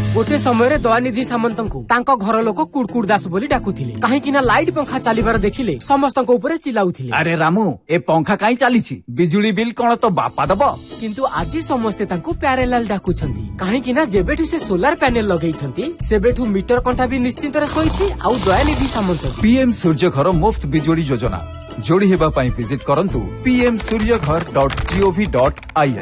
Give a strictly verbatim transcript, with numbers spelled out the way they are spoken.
गोटे समय दयानिधि सामंत को घर लोक कुड़कुड़ दास बोली डाकुथिले काहेकि ना लाइट पंखा चलीबार देखिले समस्तक ऊपर चिल्लाउथिले। अरे रामू ए पंखा काई चलीछि बिजुली बिल कोन तो बापा दबो। किंतु आज समस्ते तांको प्यारेलाल डाकुछंती काहेकि ना जेबेठु से सोलार पैनल लगेइछंती सेबेठु मीटर कंठा भी निश्चिंत रे सोइछि आउ दयानिधि सामंत पीएम सूर्य घर मुफ्त बिजुली योजना जोड़ी हेबा पई विजिट करंतु पी एम सूर्य घर dot G O V dot I N.